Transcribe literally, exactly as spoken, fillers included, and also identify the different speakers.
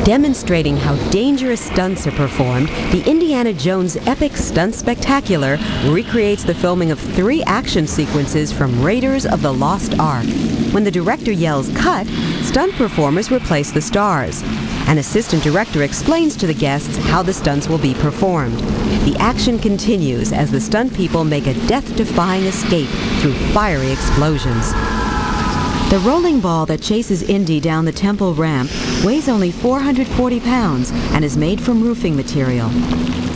Speaker 1: Demonstrating how dangerous stunts are performed, the Indiana Jones Epic Stunt Spectacular recreates the filming of three action sequences from Raiders of the Lost Ark. When the director yells "cut," stunt performers replace the stars. An assistant director explains to the guests how the stunts will be performed. The action continues as the stunt people make a death-defying escape through fiery explosions. The rolling ball that chases Indy down the temple ramp weighs only four hundred forty pounds and is made from roofing material.